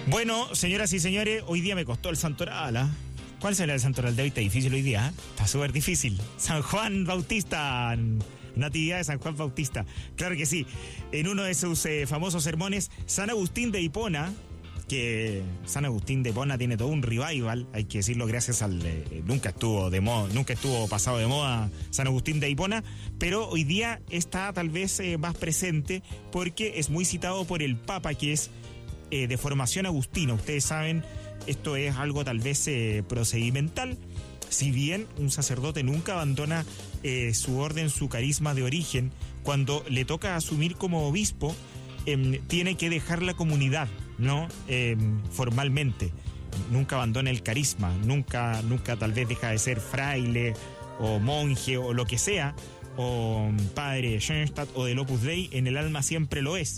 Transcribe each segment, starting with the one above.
Bueno, señoras y señores, hoy día me costó el santoral, ¿eh? ¿Cuál será el santoral de hoy? Está difícil hoy día, ¿eh? Está súper difícil. San Juan Bautista, Natividad de San Juan Bautista. Claro que sí. En uno de sus famosos sermones, San Agustín de Hipona, que San Agustín de Hipona tiene todo un revival, hay que decirlo, gracias al nunca estuvo pasado de moda San Agustín de Hipona, pero hoy día está tal vez más presente porque es muy citado por el Papa, que es de formación agustina. Ustedes saben, esto es algo tal vez procedimental. Si bien un sacerdote nunca abandona su orden, su carisma de origen, cuando le toca asumir como obispo, tiene que dejar la comunidad, ¿no? Formalmente. Nunca abandona el carisma, nunca tal vez deja de ser fraile o monje o lo que sea, o padre de Schoenstatt o del Opus Dei. En el alma siempre lo es.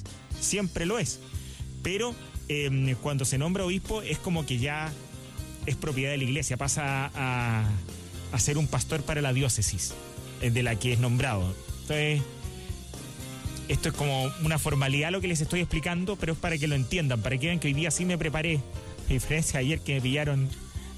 Pero cuando se nombra obispo es como que ya es propiedad de la iglesia, pasa a ser un pastor para la diócesis de la que es nombrado. Entonces, esto es como una formalidad lo que les estoy explicando, pero es para que lo entiendan, para que vean que hoy día sí me preparé, a diferencia de ayer que me pillaron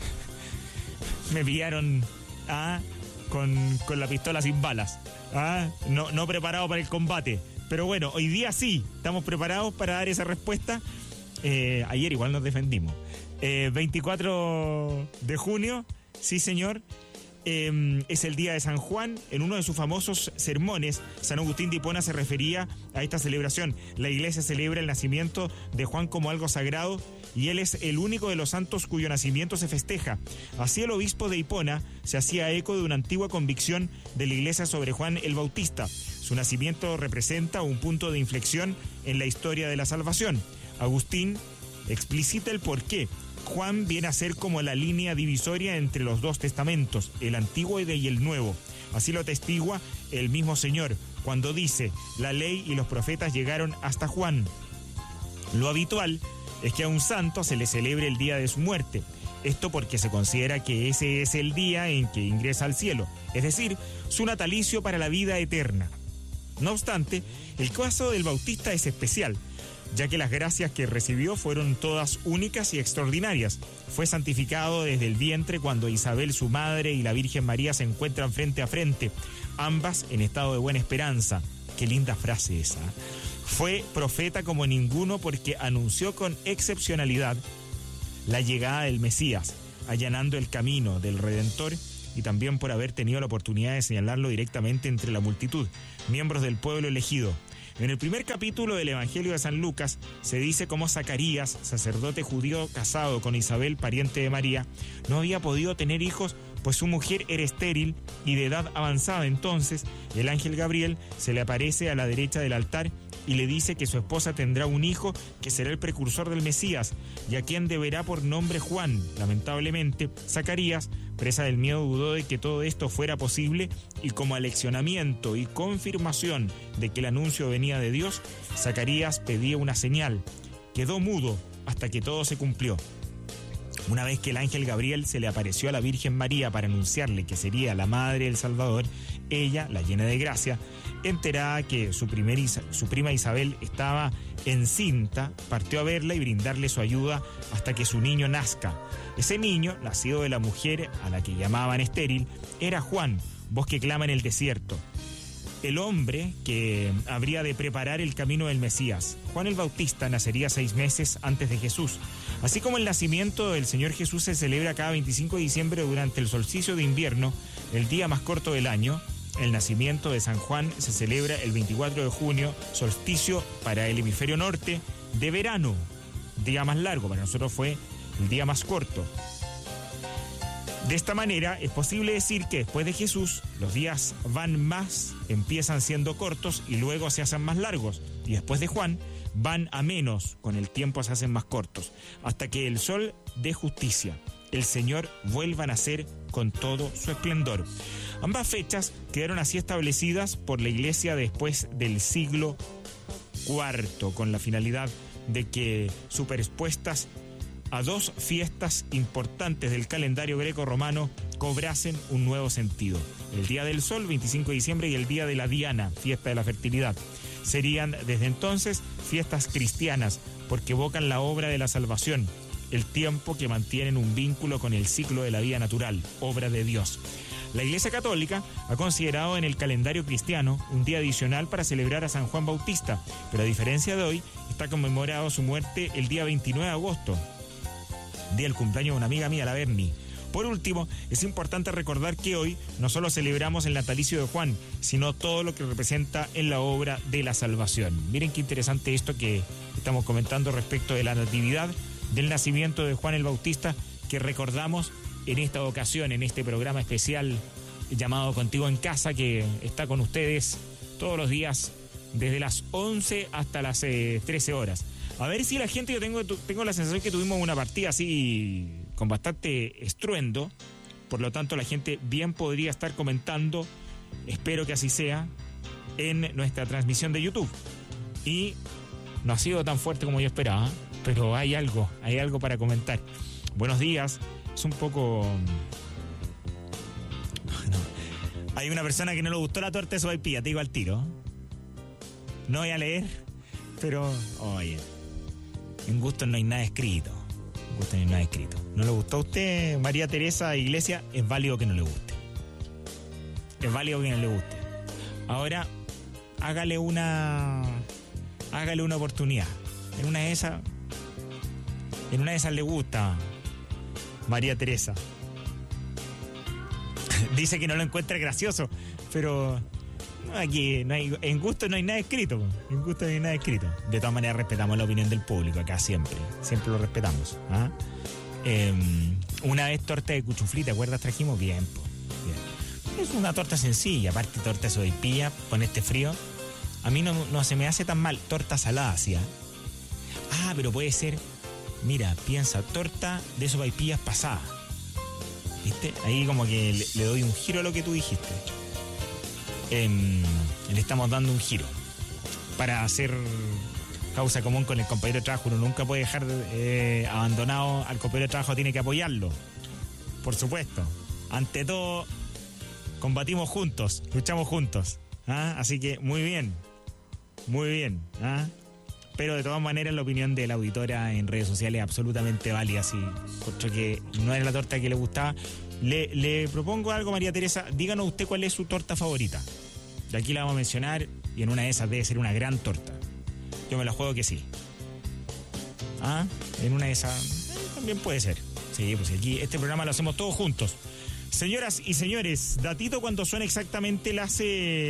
con la pistola sin balas, no preparado para el combate. Pero bueno, hoy día sí, estamos preparados para dar esa respuesta. Ayer igual nos defendimos. 24 de junio, sí señor, es el día de San Juan. En uno de sus famosos sermones, San Agustín de Hipona se refería a esta celebración. La iglesia celebra el nacimiento de Juan como algo sagrado y él es el único de los santos cuyo nacimiento se festeja. Así el obispo de Hipona se hacía eco de una antigua convicción de la iglesia sobre Juan el Bautista. Su nacimiento representa un punto de inflexión en la historia de la salvación. Agustín explicita el porqué. Juan viene a ser como la línea divisoria entre los dos testamentos, el antiguo y el nuevo. Así lo atestigua el mismo Señor cuando dice: la ley y los profetas llegaron hasta Juan. Lo habitual es que a un santo se le celebre el día de su muerte. Esto porque se considera que ese es el día en que ingresa al cielo, es decir, su natalicio para la vida eterna. No obstante, el caso del Bautista es especial, ya que las gracias que recibió fueron todas únicas y extraordinarias. Fue santificado desde el vientre cuando Isabel, su madre, y la Virgen María se encuentran frente a frente, ambas en estado de buena esperanza. Qué linda frase esa. Fue profeta como ninguno porque anunció con excepcionalidad la llegada del Mesías, allanando el camino del Redentor, y también por haber tenido la oportunidad de señalarlo directamente entre la multitud, miembros del pueblo elegido. En el primer capítulo del Evangelio de San Lucas se dice cómo Zacarías, sacerdote judío casado con Isabel, pariente de María, no había podido tener hijos pues su mujer era estéril y de edad avanzada. Entonces el ángel Gabriel se le aparece a la derecha del altar y le dice que su esposa tendrá un hijo que será el precursor del Mesías y a quien deberá por nombre Juan. Lamentablemente, Zacarías, presa del miedo, dudó de que todo esto fuera posible y como aleccionamiento y confirmación de que el anuncio venía de Dios, Zacarías pedía una señal. Quedó mudo hasta que todo se cumplió. Una vez que el ángel Gabriel se le apareció a la Virgen María para anunciarle que sería la madre del Salvador, ella, la llena de gracia, enterada que su prima Isabel estaba encinta, partió a verla y brindarle su ayuda hasta que su niño nazca. Ese niño, nacido de la mujer a la que llamaban estéril, era Juan, voz que clama en el desierto. El hombre que habría de preparar el camino del Mesías. Juan el Bautista nacería 6 meses antes de Jesús. Así como el nacimiento del Señor Jesús se celebra cada 25 de diciembre durante el solsticio de invierno, el día más corto del año, el nacimiento de San Juan se celebra el 24 de junio, solsticio para el hemisferio norte de verano. Día más largo, para nosotros fue el día más corto. De esta manera es posible decir que después de Jesús los días van más, empiezan siendo cortos y luego se hacen más largos, y después de Juan van a menos, con el tiempo se hacen más cortos, hasta que el sol de justicia, el Señor, vuelva a nacer con todo su esplendor. Ambas fechas quedaron así establecidas por la Iglesia después del siglo IV, con la finalidad de que, superpuestas a 2 fiestas importantes del calendario greco-romano, cobrasen un nuevo sentido. El Día del Sol, 25 de diciembre, y el Día de la Diana, fiesta de la fertilidad. serían desde entonces fiestas cristianas, porque evocan la obra de la salvación, el tiempo que mantienen un vínculo con el ciclo de la vida natural, obra de Dios. La Iglesia Católica ha considerado en el calendario cristiano un día adicional para celebrar a San Juan Bautista, pero a diferencia de hoy, está conmemorado su muerte el día 29 de agosto, día del cumpleaños de una amiga mía, la Berni. Por último, es importante recordar que hoy no solo celebramos el natalicio de Juan, sino todo lo que representa en la obra de la salvación. Miren qué interesante esto que estamos comentando respecto de la natividad, del nacimiento de Juan el Bautista, que recordamos en esta ocasión, en este programa especial llamado Contigo en Casa, que está con ustedes todos los días desde las 11 hasta las 13 horas. A ver si la gente, yo tengo la sensación que tuvimos una partida así con bastante estruendo, por lo tanto la gente bien podría estar comentando, espero que así sea, en nuestra transmisión de YouTube. Y no ha sido tan fuerte como yo esperaba, pero hay algo para comentar. Buenos días, es un poco... No. Hay una persona que no le gustó la torta de sopaipilla, te digo al tiro. No voy a leer, pero oye, en gusto no hay nada escrito. ¿No le gustó a usted, María Teresa Iglesia? Es válido que no le guste. Es válido que no le guste. Ahora, hágale una oportunidad. En una de esas le gusta, María Teresa. Dice que no lo encuentra gracioso, pero aquí no hay, en gusto no hay nada escrito. De todas maneras respetamos la opinión del público acá siempre lo respetamos. ¿Ah? Una vez torta de cuchuflí, ¿te acuerdas? Trajimos bien. Es una torta sencilla, aparte torta de sopaipilla con este frío. A mí no se me hace tan mal. Torta salada, ¿sí? Pero puede ser, mira, piensa, torta de sopaipillas pasada. ¿Viste? Ahí como que le doy un giro a lo que tú dijiste. Le estamos dando un giro para hacer causa común con el compañero de trabajo. Uno nunca puede dejar abandonado al compañero de trabajo, tiene que apoyarlo, por supuesto. Ante todo, combatimos juntos, luchamos juntos. Así que muy bien. Pero de todas maneras la opinión de la auditora en redes sociales es absolutamente válida. Si encontró que no era la torta que le gustaba, le propongo algo, María Teresa. Díganos usted cuál es su torta favorita. De aquí la vamos a mencionar y en una de esas debe ser una gran torta. Yo me la juego que sí. En una de esas también puede ser. Sí, pues aquí este programa lo hacemos todos juntos. Señoras y señores, datito cuando son exactamente las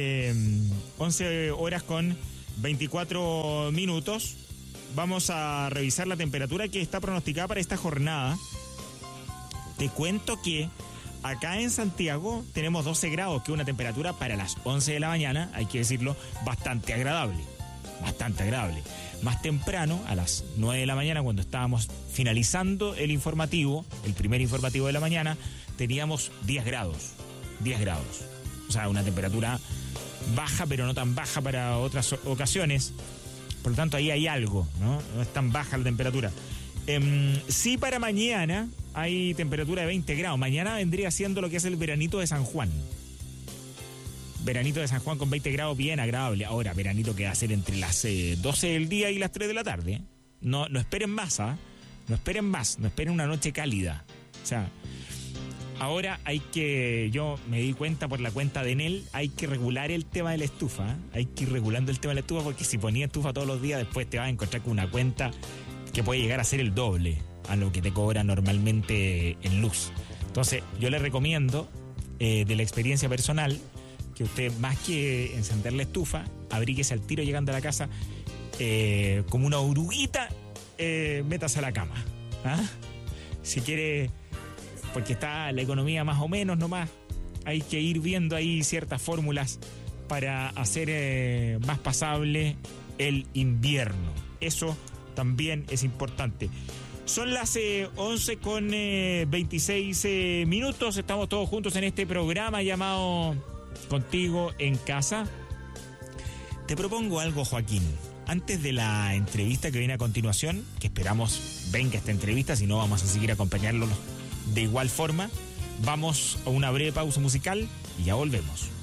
11 horas con 24 minutos. Vamos a revisar la temperatura que está pronosticada para esta jornada. Te cuento que acá en Santiago tenemos 12 grados, que es una temperatura para las 11 de la mañana, hay que decirlo, bastante agradable. Más temprano, a las 9 de la mañana, cuando estábamos finalizando el informativo, el primer informativo de la mañana, teníamos 10 grados. O sea, una temperatura baja, pero no tan baja para otras ocasiones. Por lo tanto, ahí hay algo, ¿no? No es tan baja la temperatura. Sí, para mañana hay temperatura de 20 grados. Mañana vendría siendo lo que es el veranito de San Juan. Veranito de San Juan con 20 grados, bien agradable. Ahora, veranito que va a ser entre las 12 del día y las 3 de la tarde. No esperen más, No esperen más, no esperen una noche cálida. O sea, ahora yo me di cuenta por la cuenta de Enel, hay que regular el tema de la estufa. Hay que ir regulando el tema de la estufa, porque si ponía estufa todos los días, después te vas a encontrar con una cuenta que puede llegar a ser el doble a lo que te cobra normalmente en luz. Entonces, yo le recomiendo, de la experiencia personal, que usted, más que encender la estufa, abríguese al tiro llegando a la casa, como una oruguita, métase a la cama. Si quiere, porque está la economía más o menos nomás, hay que ir viendo ahí ciertas fórmulas para hacer más pasable el invierno. Eso también es importante. Son las 11 con 26 minutos. Estamos todos juntos en este programa llamado Contigo en Casa. Te propongo algo, Joaquín. Antes de la entrevista que viene a continuación, que esperamos venga esta entrevista, si no vamos a seguir acompañándolo de igual forma, vamos a una breve pausa musical y ya volvemos.